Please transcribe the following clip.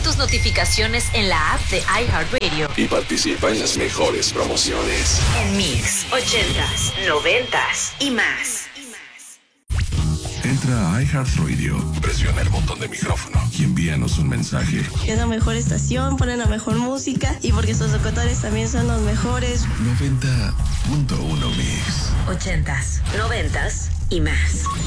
tus notificaciones en la app de iHeartRadio y participa en las mejores promociones. En Mix 80s, 90s y más. Entra a iHeartRadio, presiona el botón de micrófono y envíanos un mensaje. Es la mejor estación, ponen la mejor música y porque sus locutores también son los mejores. 90.1 Mix. 80s, 90s y más.